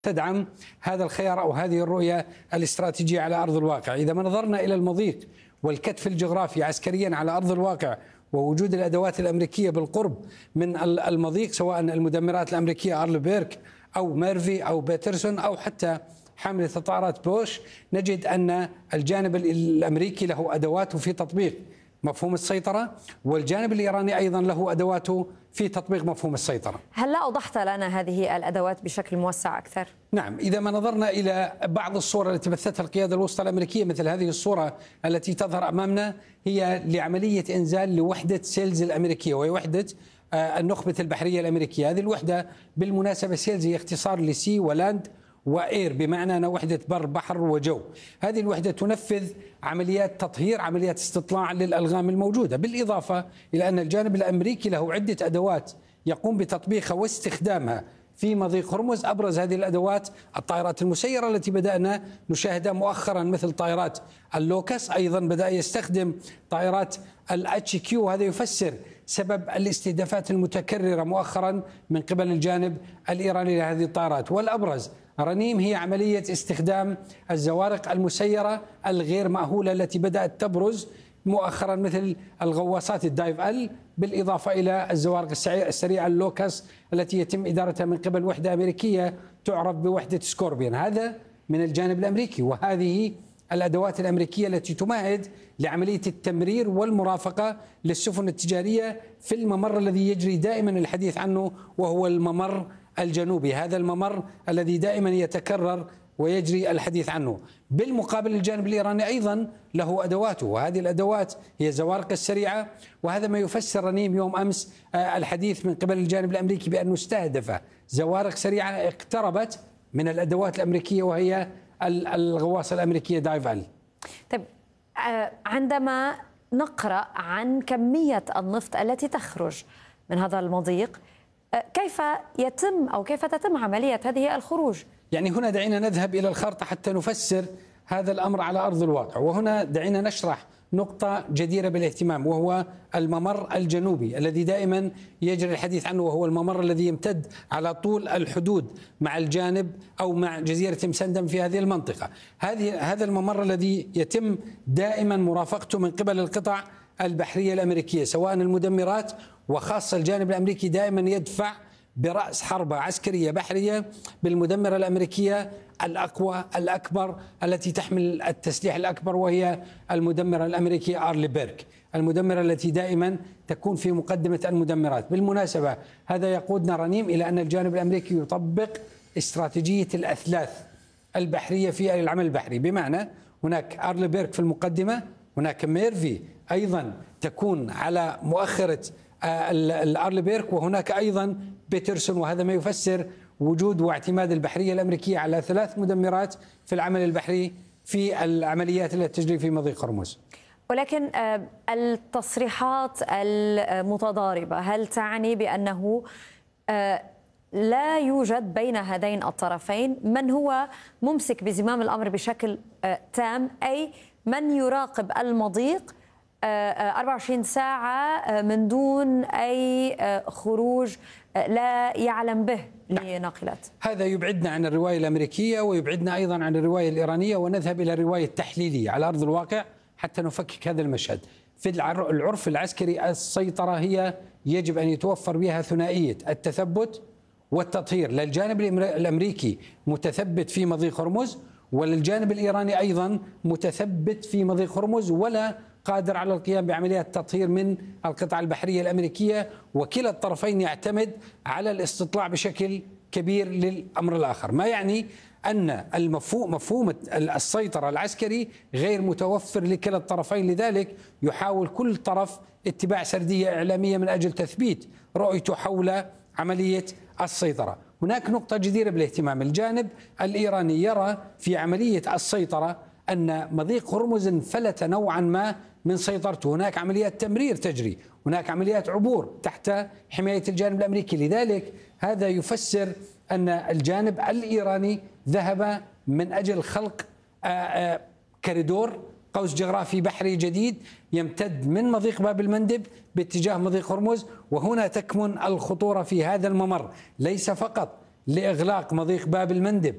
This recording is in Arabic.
تدعم هذا الخيار أو هذه الرؤية الاستراتيجية على أرض الواقع. إذا ما نظرنا إلى المضيق والكتف الجغرافي عسكريا على أرض الواقع ووجود الأدوات الأمريكية بالقرب من المضيق، سواء المدمرات الأمريكية أرل بيرك أو ميرفي أو بيترسون أو حتى حاملة طائرات بوش، نجد أن الجانب الأمريكي له أدواته في تطبيق مفهوم السيطرة، والجانب الإيراني أيضا له أدواته في تطبيق مفهوم السيطرة. هل لا أوضحت لنا هذه الأدوات بشكل موسع أكثر؟ نعم، إذا ما نظرنا إلى بعض الصور التي بثتها القيادة الوسطى الأمريكية، مثل هذه الصورة التي تظهر أمامنا، هي لعملية إنزال لوحدة سيلز الأمريكية، وهي وحدة النخبة البحرية الأمريكية. هذه الوحدة بالمناسبة سيلز هي اختصار لسي ولاند وإير، بمعنى أنها وحدة بر بحر وجو. هذه الوحدة تنفذ عمليات تطهير، عمليات استطلاع للألغام الموجودة، بالإضافة إلى أن الجانب الأمريكي له عدة أدوات يقوم بتطبيقها واستخدامها في مضيق هرمز. أبرز هذه الأدوات الطائرات المسيرة التي بدأنا نشاهدها مؤخرا، مثل طائرات اللوكس. أيضا بدأ يستخدم طائرات الاتش كيو، وهذا يفسر سبب الاستهدافات المتكررة مؤخرا من قبل الجانب الإيراني لهذه الطائرات. والأبرز رنيم هي عملية استخدام الزوارق المسيرة الغير مأهولة التي بدأت تبرز مؤخرا، مثل الغواصات الدايف ال، بالإضافة إلى الزوارق السريعة اللوكس التي يتم إدارتها من قبل وحدة أمريكية تعرف بوحدة سكوربيون. هذا من الجانب الأمريكي، وهذه الأدوات الأمريكية التي تمهد لعملية التمرير والمرافقة للسفن التجارية في الممر الذي يجري دائما الحديث عنه، وهو الممر الجنوبي. هذا الممر الذي دائما يتكرر ويجري الحديث عنه. بالمقابل الجانب الإيراني أيضا له أدواته، وهذه الأدوات هي زوارق السريعة، وهذا ما يفسر رنيم يوم أمس الحديث من قبل الجانب الأمريكي بأنه استهدف زوارق سريعة اقتربت من الأدوات الأمريكية، وهي الغواصة الأمريكية دايف ال. طيب، عندما نقرأ عن كمية النفط التي تخرج من هذا المضيق، كيف تتم عملية هذه الخروج؟ يعني هنا دعينا نذهب إلى الخارطة حتى نفسر هذا الأمر على أرض الواقع، وهنا دعينا نشرح نقطة جديرة بالاهتمام، وهو الممر الجنوبي الذي دائما يجري الحديث عنه، وهو الممر الذي يمتد على طول الحدود مع الجانب أو مع جزيرة مسندم في هذه المنطقة. هذا الممر الذي يتم دائما مرافقته من قبل القطع البحرية الأمريكية، سواء المدمرات، وخاصة الجانب الأمريكي دائما يدفع برأس حربة عسكرية بحرية بالمدمرة الأمريكية الأقوى الأكبر التي تحمل التسليح الأكبر، وهي المدمرة الأمريكية أرل بيرك، المدمرة التي دائما تكون في مقدمة المدمرات. بالمناسبة هذا يقودنا رنيم إلى أن الجانب الأمريكي يطبق استراتيجية الأثلاث البحرية في العمل البحري، بمعنى هناك أرل بيرك في المقدمة، هناك ميرفي أيضا تكون على مؤخرة الأرل بيرك، وهناك أيضا بيترسون. وهذا ما يفسر وجود واعتماد البحرية الأمريكية على 3 مدمرات في العمل البحري في العمليات التي تجري في مضيق هرمز. ولكن التصريحات المتضاربة هل تعني بأنه لا يوجد بين هذين الطرفين من هو ممسك بزمام الأمر بشكل تام، أي من يراقب المضيق 24 ساعة من دون أي خروج لا يعلم به لناقلات؟ هذا يبعدنا عن الرواية الأمريكية، ويبعدنا أيضا عن الرواية الإيرانية، ونذهب إلى الرواية التحليلية على أرض الواقع حتى نفكك هذا المشهد. في العرف العسكري السيطرة هي يجب أن يتوفر بها ثنائية التثبت والتطهير، للجانب الأمريكي متثبت في مضيق هرمز، وللجانب الإيراني أيضا متثبت في مضيق هرمز ولا قادر على القيام بعمليات تطهير من القطع البحرية الأمريكية. وكلا الطرفين يعتمد على الاستطلاع بشكل كبير للأمر الآخر، ما يعني أن مفهوم السيطرة العسكري غير متوفر لكلا الطرفين. لذلك يحاول كل طرف اتباع سردية إعلامية من أجل تثبيت رؤيته حول عملية السيطرة. هناك نقطة جديرة بالاهتمام، الجانب الإيراني يرى في عملية السيطرة أن مضيق هرمز انفلت نوعا ما من سيطرته، هناك عمليات تمرير تجري، هناك عمليات عبور تحت حماية الجانب الأمريكي. لذلك هذا يفسر أن الجانب الإيراني ذهب من أجل خلق كوريدور، قوس جغرافي بحري جديد يمتد من مضيق باب المندب باتجاه مضيق هرمز. وهنا تكمن الخطورة في هذا الممر، ليس فقط لإغلاق مضيق باب المندب